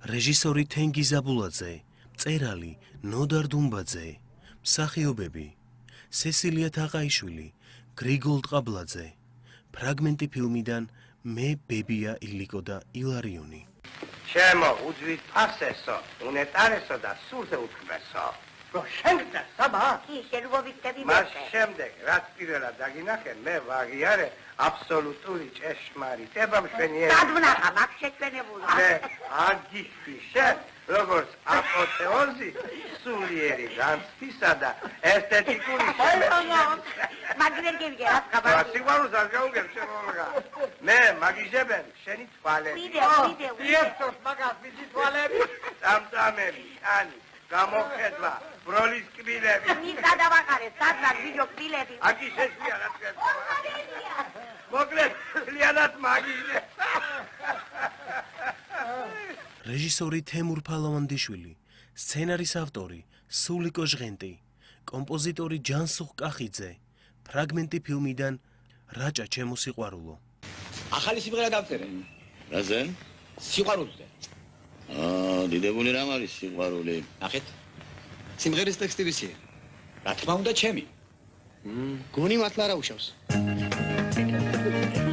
რეჟისორი თენგიზ აბულაძე, მწერალი ნოდარ დუმბაძე, მსახიობები სესილია თაყაიშვილი, გრიგოლ ტყაბლაძე, ფრაგმენტი ფილმიდან მე ბებია ილიკო და ილარიონი. ჩემო უძვით ფასესო, უნეტარესო და სულზე უქმესო. შენგდა საბა? კი, შენუბობითები მას შემდეგ, რაც პირველად დაგინახე, მე ვაღიარე აბსოლუტური ჭეშმარიტება მშვენიერი. სადვნახა, მაგ შეჩვენებულა. მე აგიშვი შენ, როგორც აპოთეოზი, სულიერი განცდისა და ესთეტიკური შემეცნების. მაგერ გევიგე, რაც ხაბარი. სიყვარულს არ გაუგებ, შემოვლგა. მე მაგიჟებენ შენი თვალები. ვიდე. იესოს მაგას მისი თვალები. წამწამები, ანი, გამოხედვა, ბროლის კბილები. მის გადავაყარე, სადღაც ვიდეო კბილები. აკი შეშლია რა თქვენ. მოკლედ, ლიანად მაგიჟე. რეჟისორი თემურ ფალავანდიშვილი, სცენარის ავტორი სულიკო ჟღენტი, კომპოზიტორი ჯანსუღ კახიძე, ფრაგმენტი ფილმიდან რაჭა ჩემო სიყვარულო. ახალი სიმღერა დავწერე. რაზე? სიყვარულზე. დიდებული რამ არის სიყვარული? ნახეთ. სიმღერის ტექსტი ვისია? რა თქმა უნდა ჩემი. გონი მართლა რა უშავს?